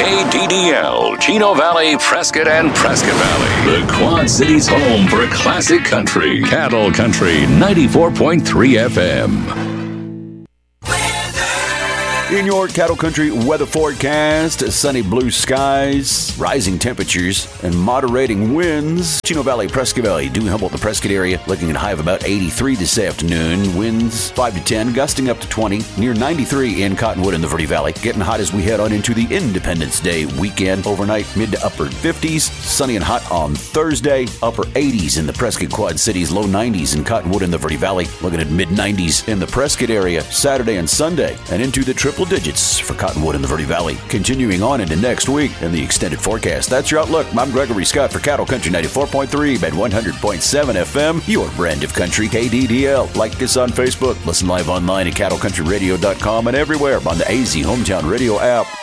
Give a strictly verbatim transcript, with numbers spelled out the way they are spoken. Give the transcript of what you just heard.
K D D L, Chino Valley, Prescott, and Prescott Valley. The Quad Cities' home for classic country. Cattle Country ninety-four point three F M. In your Cattle Country weather forecast, sunny blue skies, rising temperatures, and moderating winds. Chino Valley, Prescott Valley, Dewey Humboldt, the Prescott area, looking at a high of about eighty-three this afternoon. Winds five to ten, gusting up to twenty, near ninety-three in Cottonwood in the Verde Valley. Getting hot as we head on into the Independence Day weekend. Overnight, mid to upper fifties, sunny and hot on Thursday, upper eighties in the Prescott Quad Cities, low nineties in Cottonwood in the Verde Valley. Looking at mid nineties in the Prescott area, Saturday and Sunday, and into the triple digits for Cottonwood in the Verde Valley. Continuing on into next week in the extended forecast. That's your outlook. I'm Gregory Scott for Cattle Country ninety-four point three and one hundred point seven F M, your brand of country, K D D L. Like us on Facebook. Listen live online at cattle country radio dot com and everywhere on the A Z Hometown Radio app.